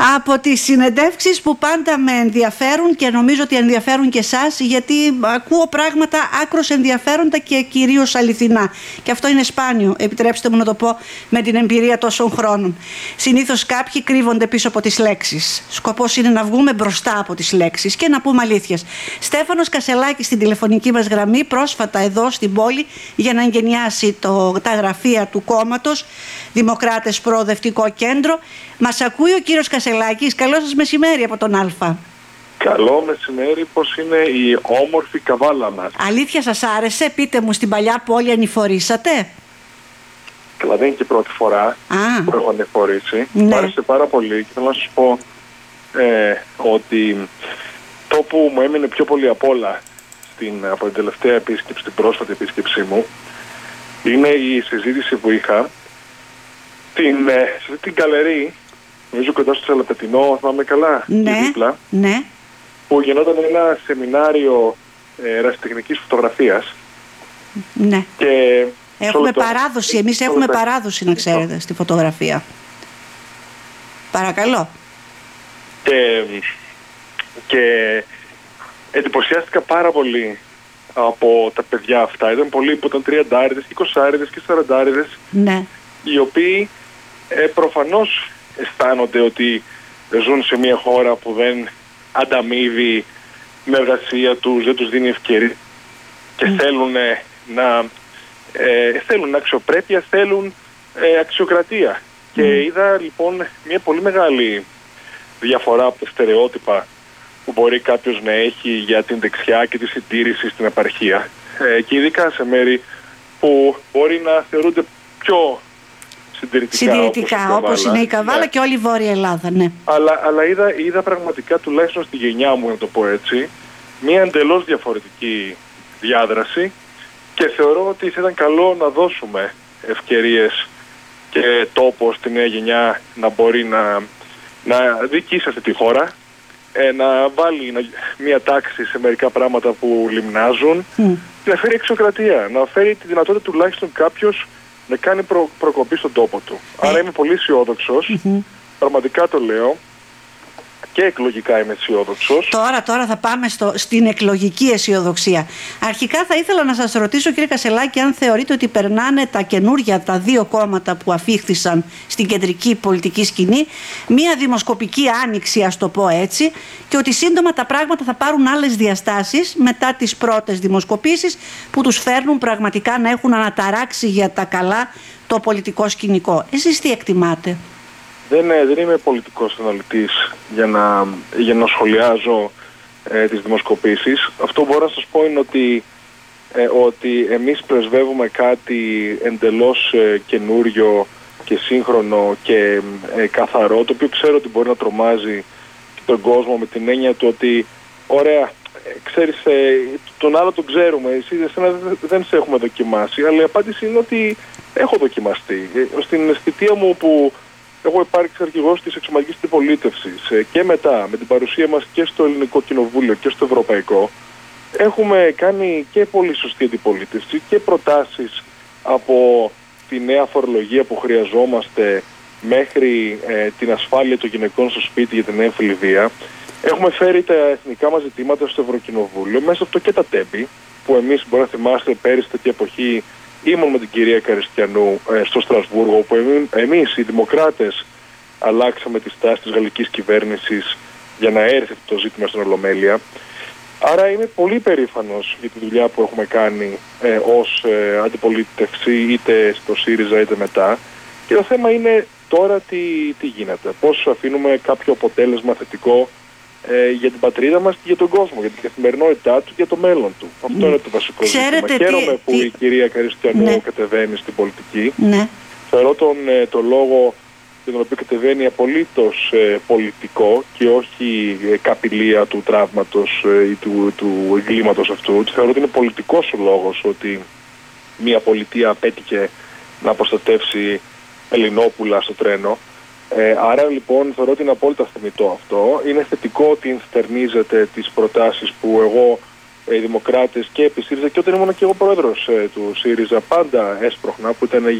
Από τις συνεντεύξεις που πάντα με ενδιαφέρουν και νομίζω ότι ενδιαφέρουν και εσάς, γιατί ακούω πράγματα άκρως ενδιαφέροντα και κυρίως αληθινά. Και αυτό είναι σπάνιο, επιτρέψτε μου να το πω, με την εμπειρία τόσων χρόνων. Συνήθως κάποιοι κρύβονται πίσω από τις λέξεις. Σκοπός είναι να βγούμε μπροστά από τις λέξεις και να πούμε αλήθειες. Στέφανος Κασελάκης στην τηλεφωνική μας γραμμή, πρόσφατα εδώ στην πόλη, για να εγκαινιάσει τα γραφεία του κόμματος Δημοκράτες Προοδευτικό Κέντρο. Μας ακούει ο κύριος Κασελάκης? Καλό σας μεσημέρι από τον Α. Καλό μεσημέρι, πώς είναι η όμορφη Καβάλα μας? Αλήθεια σας άρεσε? Πείτε μου, στην παλιά πόλη ανηφορήσατε? Καλά, δεν είναι και η πρώτη φορά που έχω ανηφορήσει. Ναι. Μου άρεσε πάρα πολύ και θέλω να σας πω ότι το που μου έμεινε πιο πολύ απ' όλα από την τελευταία επίσκεψη, την πρόσφατη επίσκεψή μου, είναι η συζήτηση που είχα σε την Καλερί, νομίζω κοντά στο Τσαλαπετινό, θυμάμαι καλά, δίπλα, ναι, που γινόταν ένα σεμινάριο ερασιτεχνικής φωτογραφίας. Ναι. Και έχουμε παράδοση, εμείς έχουμε παράδοση, να ξέρετε, στη φωτογραφία. Παρακαλώ. Και εντυπωσιάστηκα πάρα πολύ από τα παιδιά αυτά. Ήταν πολλοί που ήταν 30άριδες, 20άριδες και 40άριδες, ναι, οι οποίοι προφανώς αισθάνονται ότι ζουν σε μια χώρα που δεν ανταμείβει την εργασία τους, δεν τους δίνει ευκαιρία και θέλουν αξιοπρέπεια, θέλουν αξιοκρατία. Και είδα λοιπόν μια πολύ μεγάλη διαφορά από τα στερεότυπα που μπορεί κάποιος να έχει για την δεξιά και τη συντήρηση στην επαρχία, και ειδικά σε μέρη που μπορεί να θεωρούνται πιο συντηρητικά όπως είναι η Καβάλα, ναι, και όλη η Βόρεια Ελλάδα, ναι. Αλλά είδα πραγματικά, τουλάχιστον στη γενιά μου, να το πω έτσι, μια εντελώς διαφορετική διάδραση, και θεωρώ ότι θα ήταν καλό να δώσουμε ευκαιρίες και τόπο στη νέα γενιά να μπορεί να διοικήσει αυτή τη χώρα, να βάλει μια τάξη σε μερικά πράγματα που λιμνάζουν, και να φέρει εξωκρατία, να φέρει τη δυνατότητα τουλάχιστον κάποιος να κάνει προκοπή στον τόπο του. Άρα είμαι πολύ αισιόδοξος, πραγματικά το λέω, και εκλογικά είμαι αισιόδοξος. Τώρα θα πάμε στην εκλογική αισιοδοξία. Αρχικά θα ήθελα να σας ρωτήσω, κύριε Κασελάκη, αν θεωρείτε ότι περνάνε τα καινούργια, τα δύο κόμματα που αφήχθησαν στην κεντρική πολιτική σκηνή, μία δημοσκοπική άνοιξη, ας το πω έτσι, και ότι σύντομα τα πράγματα θα πάρουν άλλες διαστάσεις μετά τις πρώτες δημοσκοπήσεις που τους φέρνουν πραγματικά να έχουν αναταράξει για τα καλά το πολιτικό σκηνικό. Εσείς τι εκτιμάτε? Δεν είμαι πολιτικός αναλυτής για να σχολιάζω τις δημοσκοπήσεις. Αυτό μπορώ να σας πω είναι ότι εμείς πρεσβεύουμε κάτι εντελώς καινούριο και σύγχρονο και καθαρό, το οποίο ξέρω ότι μπορεί να τρομάζει τον κόσμο, με την έννοια του ότι ωραία, ξέρεις, τον άλλο τον ξέρουμε, εσένα δεν σε έχουμε δοκιμάσει, αλλά η απάντηση είναι ότι έχω δοκιμαστεί. Στην θητεία μου που έχω υπάρξει αρχηγός της εξωματικής αντιπολίτευσης και μετά με την παρουσία μας και στο Ελληνικό Κοινοβούλιο και στο Ευρωπαϊκό, έχουμε κάνει και πολύ σωστή αντιπολίτευση και προτάσεις από τη νέα φορολογία που χρειαζόμαστε μέχρι την ασφάλεια των γυναικών στο σπίτι για την έμφυλη βία. Έχουμε φέρει τα εθνικά μας ζητήματα στο Ευρωκοινοβούλιο, μέσα αυτό και τα τέμπη, που εμείς, μπορεί να θυμάστε, πέρυσι τέτοια εποχή ήμουν με την κυρία Καριστιανού στο Στρασβούργο, όπου εμείς οι Δημοκράτες αλλάξαμε τη στάση της γαλλικής κυβέρνησης για να έρθει το ζήτημα στην Ολομέλεια. Άρα είμαι πολύ περήφανος για τη δουλειά που έχουμε κάνει ως αντιπολίτευση, είτε στο ΣΥΡΙΖΑ είτε μετά. Και το θέμα είναι τώρα τι γίνεται. Πώς αφήνουμε κάποιο αποτέλεσμα θετικό για την πατρίδα μας και για τον κόσμο, για την καθημερινότητά του, για το μέλλον του. Αυτό είναι το βασικό ζήτημα. Χαίρομαι που η κυρία Καριστιανού κατεβαίνει στην πολιτική. Θεωρώ τον λόγο για τον οποίο κατεβαίνει απολύτως πολιτικό και όχι καπηλεία του τραύματος ή του εγκλήματος αυτού. Θεωρώ ότι είναι πολιτικός ο λόγος ότι μια πολιτεία απέτυχε να προστατεύσει Ελληνόπουλα στο τρένο. Άρα λοιπόν θεωρώ ότι είναι απόλυτα θεμιτό αυτό. Είναι θετικό ότι ενστερνίζεται τις προτάσεις που εγώ, οι Δημοκράτες και επί ΣΥΡΙΖΑ, και όταν ήμουν και εγώ πρόεδρος του ΣΥΡΙΖΑ, πάντα έσπρωχνα, που ήταν